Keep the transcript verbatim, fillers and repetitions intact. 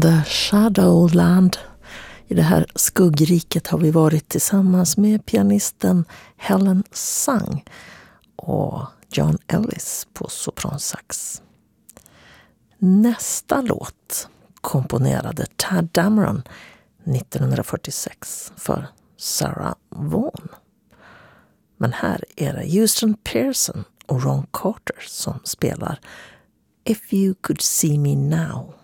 The Shadowland. I det här skuggriket har vi varit tillsammans med pianisten Helen Sung och John Ellis på sopransax. Nästa låt komponerade Tadd Dameron nittonhundrafyrtiosex för Sarah Vaughan. Men här är det Houston Pearson och Ron Carter som spelar If You Could See Me Now.